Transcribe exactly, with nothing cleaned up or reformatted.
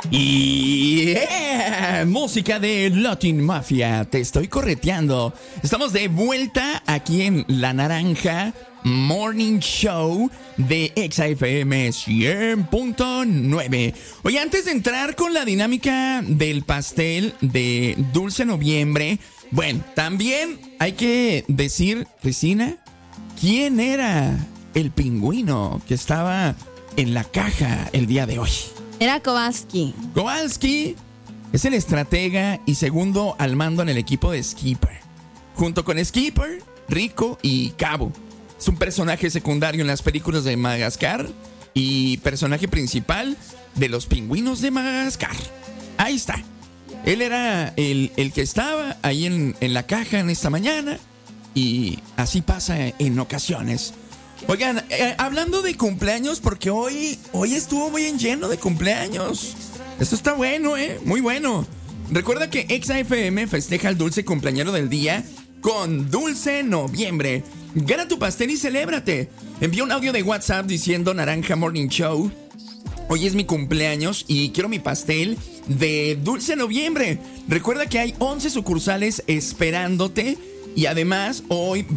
Y yeah, música de Latin Mafia, te estoy correteando. Estamos de vuelta aquí en La Naranja Morning Show de Exa F M cien punto nueve. Oye, antes de entrar con la dinámica del pastel de Dulce Noviembre, bueno, también hay que decir, Cristina, ¿quién era el pingüino que estaba en la caja el día de hoy? Era Kowalski. Kowalski es el estratega y segundo al mando en el equipo de Skipper. Junto con Skipper, Rico y Cabo. Es un personaje secundario en las películas de Madagascar y personaje principal de los pingüinos de Madagascar. Ahí está. Él era el, el que estaba ahí en, en la caja en esta mañana y así pasa en ocasiones. Oigan, eh, hablando de cumpleaños, porque hoy, hoy estuvo muy lleno de cumpleaños. Esto está bueno, ¿eh? Muy bueno. Recuerda que Exa F M festeja el dulce cumpleañero del día con Dulce Noviembre. Gana tu pastel y celébrate. Envía un audio de WhatsApp diciendo Naranja Morning Show. Hoy es mi cumpleaños y quiero mi pastel de Dulce Noviembre. Recuerda que hay once sucursales esperándote y además hoy